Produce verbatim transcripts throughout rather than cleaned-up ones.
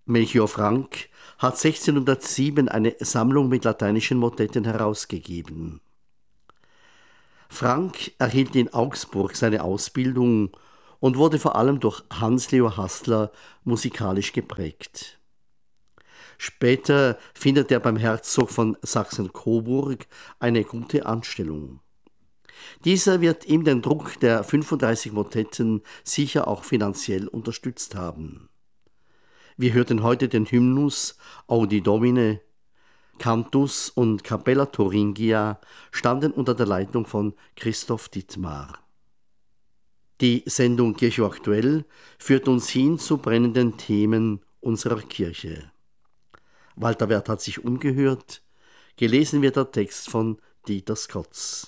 Melchior Frank hat sechzehnhundertsieben eine Sammlung mit lateinischen Motetten herausgegeben. Frank erhielt in Augsburg seine Ausbildung und wurde vor allem durch Hans-Leo Hassler musikalisch geprägt. Später findet er beim Herzog von Sachsen-Coburg eine gute Anstellung. Dieser wird ihm den Druck der fünfunddreißig Motetten sicher auch finanziell unterstützt haben. Wir hörten heute den Hymnus Audi Domine. Cantus und Capella Thuringia standen unter der Leitung von Christoph Dittmar. Die Sendung Kirche aktuell führt uns hin zu brennenden Themen unserer Kirche. Walter Werth hat sich umgehört. Gelesen wird der Text von Dieter Skotz.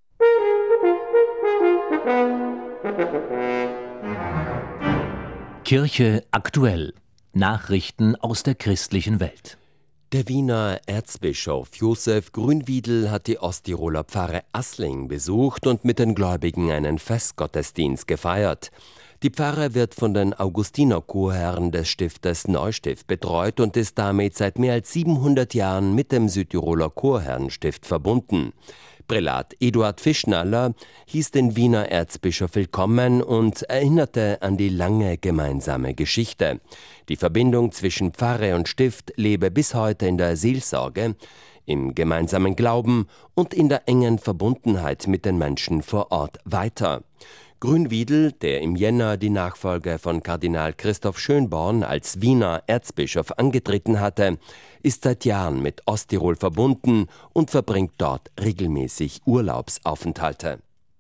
Kirche aktuell. Nachrichten aus der christlichen Welt. Der Wiener Erzbischof Josef Grünwiedel hat die Osttiroler Pfarre Assling besucht und mit den Gläubigen einen Festgottesdienst gefeiert. Die Pfarre wird von den Augustinerchorherren des Stiftes Neustift betreut und ist damit seit mehr als siebenhundert Jahren mit dem Südtiroler Chorherrenstift verbunden. Prälat Eduard Fischnaller hieß den Wiener Erzbischof willkommen und erinnerte an die lange gemeinsame Geschichte. Die Verbindung zwischen Pfarre und Stift lebe bis heute in der Seelsorge, im gemeinsamen Glauben und in der engen Verbundenheit mit den Menschen vor Ort weiter. Grünwiedel, der im Jänner die Nachfolge von Kardinal Christoph Schönborn als Wiener Erzbischof angetreten hatte, ist seit Jahren mit Osttirol verbunden und verbringt dort regelmäßig Urlaubsaufenthalte.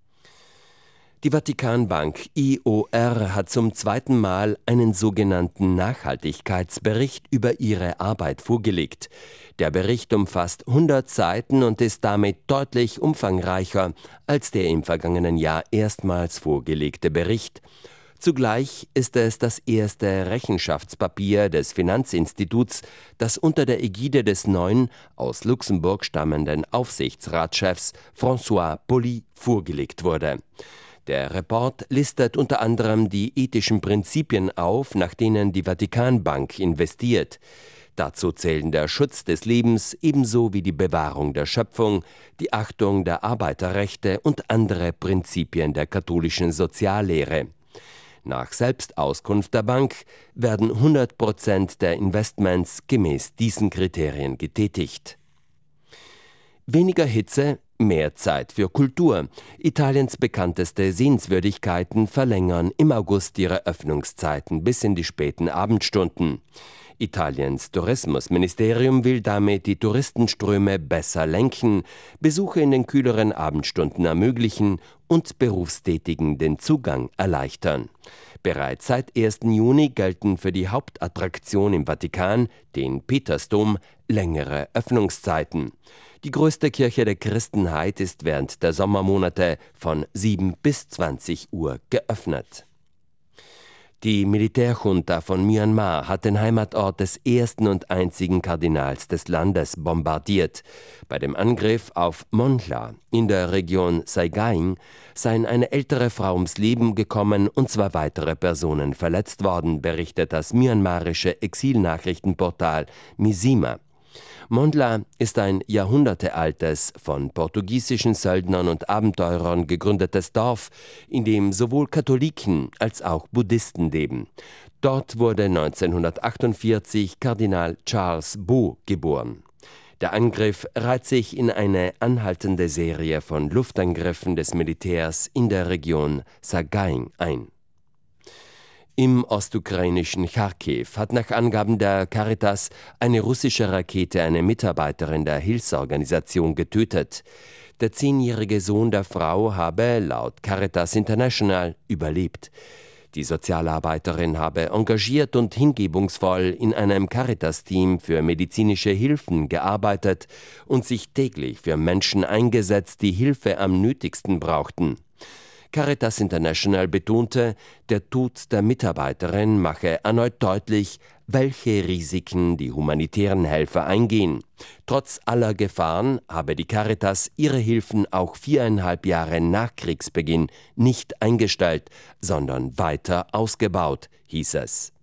Die Vatikanbank I O R hat zum zweiten Mal einen sogenannten Nachhaltigkeitsbericht über ihre Arbeit vorgelegt. Der Bericht umfasst hundert Seiten und ist damit deutlich umfangreicher als der im vergangenen Jahr erstmals vorgelegte Bericht. Zugleich ist es das erste Rechenschaftspapier des Finanzinstituts, das unter der Ägide des neuen, aus Luxemburg stammenden Aufsichtsratschefs François Poly vorgelegt wurde. Der Report listet unter anderem die ethischen Prinzipien auf, nach denen die Vatikanbank investiert. Dazu zählen der Schutz des Lebens ebenso wie die Bewahrung der Schöpfung, die Achtung der Arbeiterrechte und andere Prinzipien der katholischen Soziallehre. Nach Selbstauskunft der Bank werden hundert Prozent der Investments gemäß diesen Kriterien getätigt. Weniger Hitze, mehr Zeit für Kultur. Italiens bekannteste Sehenswürdigkeiten verlängern im August ihre Öffnungszeiten bis in die späten Abendstunden. Italiens Tourismusministerium will damit die Touristenströme besser lenken, Besuche in den kühleren Abendstunden ermöglichen und Berufstätigen den Zugang erleichtern. Bereits seit ersten Juni gelten für die Hauptattraktion im Vatikan, den Petersdom, längere Öffnungszeiten. Die größte Kirche der Christenheit ist während der Sommermonate von sieben bis zwanzig Uhr geöffnet. Die Militärjunta von Myanmar hat den Heimatort des ersten und einzigen Kardinals des Landes bombardiert. Bei dem Angriff auf Monla in der Region Saigai seien eine ältere Frau ums Leben gekommen und zwei weitere Personen verletzt worden, berichtet das myanmarische Exilnachrichtenportal Misima. Mondla ist ein jahrhundertealtes, von portugiesischen Söldnern und Abenteurern gegründetes Dorf, in dem sowohl Katholiken als auch Buddhisten leben. Dort wurde neunzehnhundertachtundvierzig Kardinal Charles Bo geboren. Der Angriff reiht sich in eine anhaltende Serie von Luftangriffen des Militärs in der Region Sagaing ein. Im ostukrainischen Charkiw hat nach Angaben der Caritas eine russische Rakete eine Mitarbeiterin der Hilfsorganisation getötet. Der zehnjährige Sohn der Frau habe laut Caritas International überlebt. Die Sozialarbeiterin habe engagiert und hingebungsvoll in einem Caritas-Team für medizinische Hilfen gearbeitet und sich täglich für Menschen eingesetzt, die Hilfe am nötigsten brauchten. Caritas International betonte, der Tod der Mitarbeiterin mache erneut deutlich, welche Risiken die humanitären Helfer eingehen. Trotz aller Gefahren habe die Caritas ihre Hilfen auch viereinhalb Jahre nach Kriegsbeginn nicht eingestellt, sondern weiter ausgebaut, hieß es.